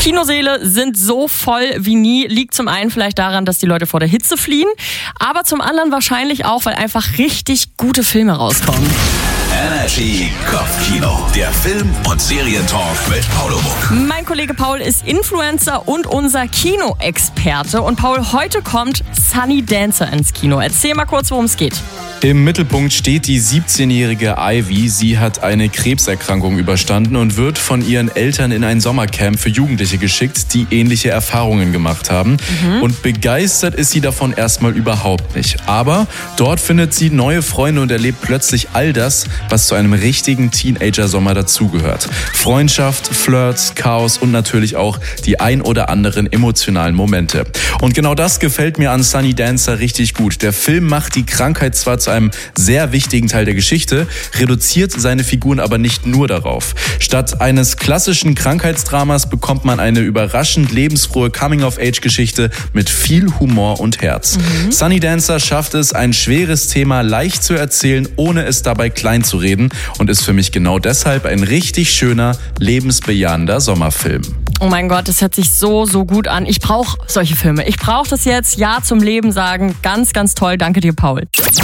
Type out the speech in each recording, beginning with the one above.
Kinosäle sind so voll wie nie. Liegt zum einen vielleicht daran, dass die Leute vor der Hitze fliehen, aber zum anderen wahrscheinlich auch, weil einfach richtig gute Filme rauskommen. Energy Kopfkino, der Film- und Serientalk mit Paolo Muck. Mein Kollege Paul ist Influencer und unser Kinoexperte. Und Paul, heute kommt Sunny Dancer ins Kino. Erzähl mal kurz, worum es geht. Im Mittelpunkt steht die 17-jährige Ivy. Sie hat eine Krebserkrankung überstanden und wird von ihren Eltern in ein Sommercamp für Jugendliche geschickt, die ähnliche Erfahrungen gemacht haben. Und begeistert ist sie davon erstmal überhaupt nicht. Aber dort findet sie neue Freunde und erlebt plötzlich all das, was zu einem richtigen Teenager-Sommer dazugehört. Freundschaft, Flirts, Chaos und natürlich auch die ein oder anderen emotionalen Momente. Und genau das gefällt mir an Sunny Dancer richtig gut. Der Film macht die Krankheit zwar zu einem sehr wichtigen Teil der Geschichte, reduziert seine Figuren aber nicht nur darauf. Statt eines klassischen Krankheitsdramas bekommt man eine überraschend lebensfrohe Coming-of-Age-Geschichte mit viel Humor und Herz. Sunny Dancer schafft es, ein schweres Thema leicht zu erzählen, ohne es dabei klein zu reden, und ist für mich genau deshalb ein richtig schöner, lebensbejahender Sommerfilm. Oh mein Gott, das hört sich so gut an. Ich brauche solche Filme. Ich brauche das jetzt. Ja zum Leben sagen. Ganz, ganz toll. Danke dir, Paul.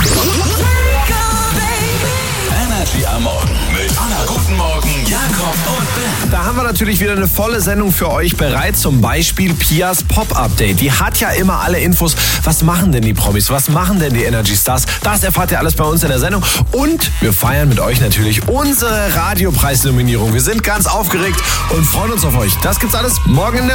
Energy am Morgen mit Anna. Guten Morgen, Jakob und Ben. Da haben wir natürlich wieder eine volle Sendung für euch bereit. Zum Beispiel Pias Pop-Update. Die hat ja immer alle Infos. Was machen denn die Promis? Was machen denn die Energy Stars? Das erfahrt ihr alles bei uns in der Sendung. Und wir feiern mit euch natürlich unsere Radiopreisnominierung. Wir sind ganz aufgeregt und freuen uns auf euch. Das gibt's alles morgen in der